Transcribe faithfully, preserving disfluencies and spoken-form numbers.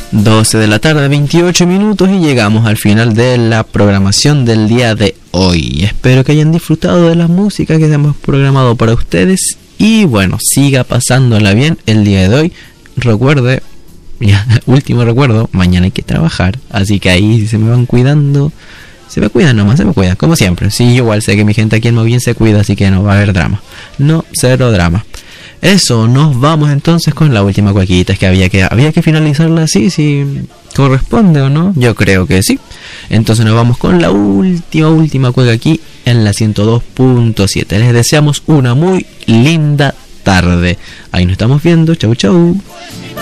doce de la tarde, veintiocho minutos, y llegamos al final de la programación del día de hoy. Espero que hayan disfrutado de la música que hemos programado para ustedes. Y bueno, siga pasándola bien el día de hoy. Recuerde, ya, último recuerdo, mañana hay que trabajar. Así que ahí se me van cuidando. Se me cuidan nomás, se me cuidan, como siempre. Sí, igual sé que mi gente aquí en Movien se cuida, así que no va a haber drama. No, cero drama. Eso, nos vamos entonces con la última cuequita. Es que había que, había que finalizarla así, si corresponde o no. Yo creo que sí. Entonces nos vamos con la última, última cueca aquí en la ciento dos punto siete. Les deseamos una muy linda tarde. Ahí nos estamos viendo. Chau, chau.